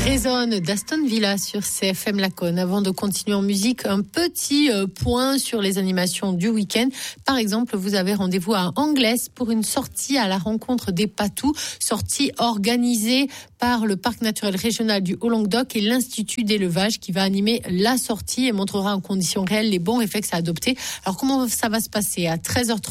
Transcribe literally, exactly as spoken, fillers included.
Résonne d'Aston Villa sur C F M Laconne. Avant de continuer en musique, un petit point sur les animations du week-end. Par exemple, vous avez rendez-vous à Anglaise pour une sortie à la rencontre des patous. Sortie organisée par le Parc naturel régional du Haut-Languedoc et l'Institut d'élevage qui va animer la sortie et montrera en conditions réelles les bons réflexes à adopter. Alors comment ça va se passer ? À treize heures trente